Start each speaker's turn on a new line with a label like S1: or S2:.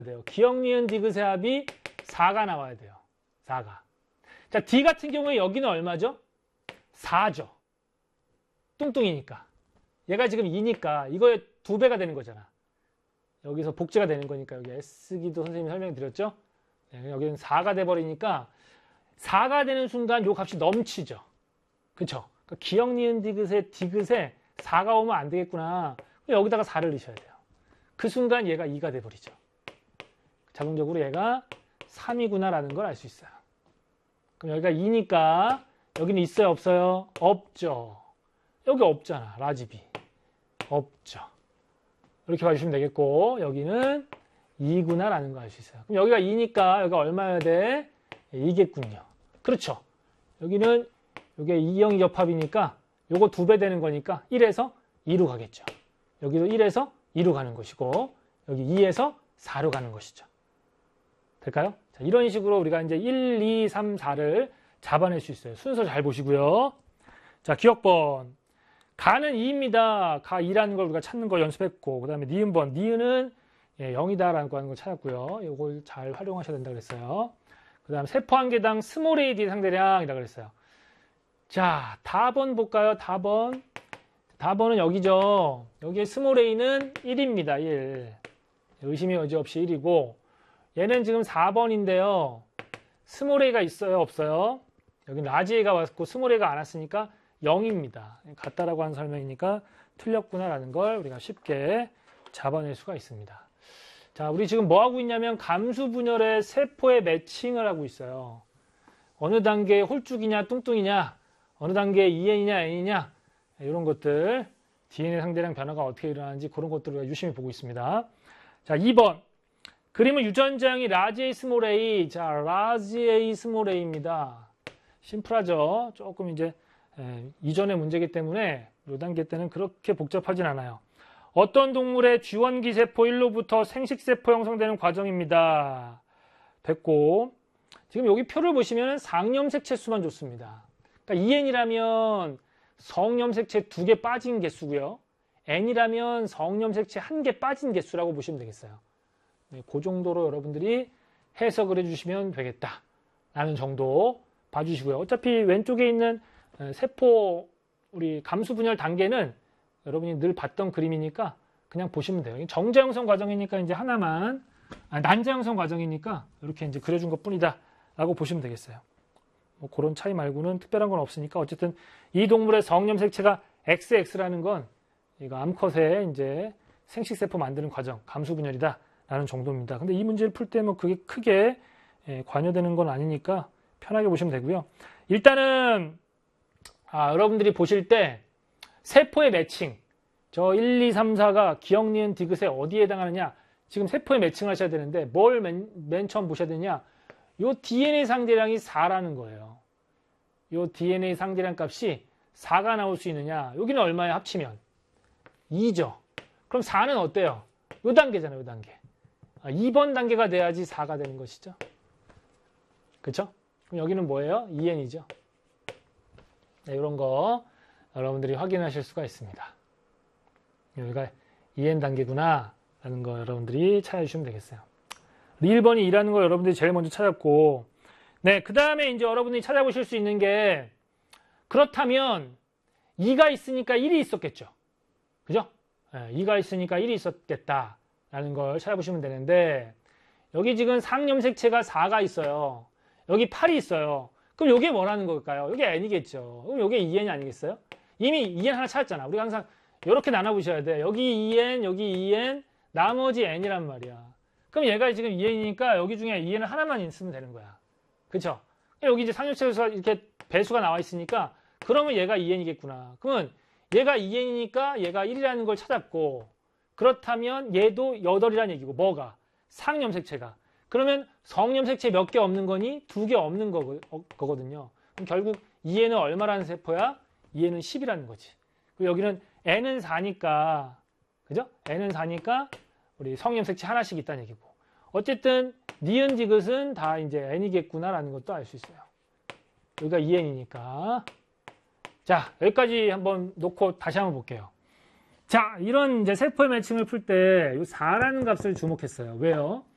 S1: 돼요. 기억, 니은, 디귿의 합이 4가 나와야 돼요. 4가. 자, D 같은 경우에 여기는 얼마죠? 4죠. 뚱뚱이니까. 얘가 지금 2니까 이거의 2배가 되는 거잖아. 여기서 복제가 되는 거니까 여기 S기도 선생님이 설명해 드렸죠? 네, 여기는 4가 돼버리니까 4가 되는 순간 요 값이 넘치죠. 그쵸? 그러니까 기억, 니은, 디귿에 4가 오면 안 되겠구나. 여기다가 4를 넣으셔야 돼요. 그 순간 얘가 2가 돼버리죠. 자동적으로 얘가 3이구나 라는 걸 알 수 있어요. 그럼 여기가 2니까 여기는 있어요? 없어요? 없죠. 여기 없잖아. 라지비. 없죠. 이렇게 봐주시면 되겠고 여기는 2구나 라는 걸 알 수 있어요. 그럼 여기가 2니까 여기가 얼마여야 돼? 2겠군요. 그렇죠. 여기는 이게 2, 0이 겹합이니까 요거 2배 되는 거니까 1에서 2로 가겠죠. 여기도 1에서 2로 가는 것이고 여기 2에서 4로 가는 것이죠. 될까요? 자, 이런 식으로 우리가 이제 1, 2, 3, 4를 잡아낼 수 있어요. 순서 잘 보시고요. 자, 기억번. 가는 2입니다. 가 2라는 걸 우리가 찾는 걸 연습했고, 그 다음에 니은번. 니은은 0이다라고 하는 걸 찾았고요. 이걸 잘 활용하셔야 된다고 그랬어요. 그 다음 세포 한 개당 스몰 AD 상대량이라고 그랬어요. 자, 답번 볼까요? 답번. 답번은 여기죠. 여기에 스몰 A는 1입니다. 1. 의심이 여지없이 1이고, 얘는 지금 4번인데요. 스몰 A가 있어요? 없어요? 여기 라지 A가 왔고 스몰 A가 안 왔으니까 0입니다. 같다라고 하는 설명이니까 틀렸구나라는 걸 우리가 쉽게 잡아낼 수가 있습니다. 자, 우리 지금 뭐 하고 있냐면 감수 분열의 세포의 매칭을 하고 있어요. 어느 단계에 홀쭉이냐 뚱뚱이냐, 어느 단계에 EN이냐 N이냐 이런 것들, DNA 상대량 변화가 어떻게 일어나는지 그런 것들을 우리가 유심히 보고 있습니다. 자, 2번. 그림은 유전자형이 라지 A 스몰 A. 자, 라지 A 스몰 A입니다. 심플하죠. 조금 이제 이전의 문제이기 때문에 이 단계 때는 그렇게 복잡하진 않아요. 어떤 동물의 G1기 세포 1로부터 생식세포 형성되는 과정입니다. 됐고, 지금 여기 표를 보시면 상염색체 수만 줬습니다. 그러니까 EN이라면 성염색체 2개 빠진 개수고요. N이라면 성염색체 1개 빠진 개수라고 보시면 되겠어요. 네, 그 정도로 여러분들이 해석을 해주시면 되겠다라는 정도 봐주시고요. 어차피 왼쪽에 있는 세포 우리 감수 분열 단계는 여러분이 늘 봤던 그림이니까 그냥 보시면 돼요. 정자 형성 과정이니까 이제 하나만, 난자 형성 과정이니까 이렇게 이제 그려준 것 뿐이다 라고 보시면 되겠어요. 뭐 그런 차이 말고는 특별한 건 없으니까 어쨌든 이 동물의 성염색체가 XX라는 건 이거 암컷의 이제 생식세포 만드는 과정, 감수 분열이다 라는 정도입니다. 근데 이 문제를 풀 때 뭐 그게 크게 관여되는 건 아니니까 편하게 보시면 되고요. 일단은 여러분들이 보실 때 세포의 매칭, 저 1, 2, 3, 4가 기억, 니은, 디귿에 어디에 해당하느냐, 지금 세포의 매칭을 하셔야 되는데 뭘 맨 처음 보셔야 되냐, 요 DNA 상대량이 4라는 거예요. 요 DNA 상대량 값이 4가 나올 수 있느냐, 여기는 얼마에 합치면 2죠. 그럼 4는 어때요? 요 단계잖아요. 요 단계. 2번 단계가 돼야지 4가 되는 것이죠. 그렇죠? 그럼 여기는 뭐예요? EN이죠. 네, 이런 거 여러분들이 확인하실 수가 있습니다. 여기가 EN 단계구나 라는 거 여러분들이 찾아주시면 되겠어요. 1번이 2라는 거 여러분들이 제일 먼저 찾았고, 네, 그 다음에 이제 여러분들이 찾아보실 수 있는 게, 그렇다면 2가 있으니까 1이 있었겠죠. 그죠? 네, 2가 있으니까 1이 있었겠다 라는 걸 찾아보시면 되는데, 여기 지금 상염색체가 4가 있어요. 여기 8이 있어요. 그럼 이게 뭐라는 걸까요? 이게 N이겠죠. 그럼 이게 EN이 아니겠어요? 이미 EN 하나 찾았잖아. 우리가 항상 이렇게 나눠보셔야 돼. 여기 EN, 여기 EN, 나머지 N이란 말이야. 그럼 얘가 지금 EN이니까 여기 중에 EN을 하나만 있으면 되는 거야. 그쵸? 여기 이제 상염색체에서 이렇게 배수가 나와 있으니까 그러면 얘가 EN이겠구나. 그러면 얘가 EN이니까 얘가 1이라는 걸 찾았고, 그렇다면 얘도 8이라는 얘기고, 뭐가? 상염색체가. 그러면 성염색체 몇 개 없는 거니? 2개 없는 거거든요. 그럼 결국 EN은 얼마라는 세포야? EN은 10이라는 거지. 그리고 여기는 N은 4니까, 그죠? N은 4니까 우리 성염색체 하나씩 있다는 얘기고. 어쨌든 니은 디귿은 다 이제 N이겠구나라는 것도 알 수 있어요. 여기가 EN이니까. 자, 여기까지 한번 놓고 다시 한번 볼게요. 자, 이런 이제 세포의 매칭을 풀 때 이 4라는 값을 주목했어요. 왜요?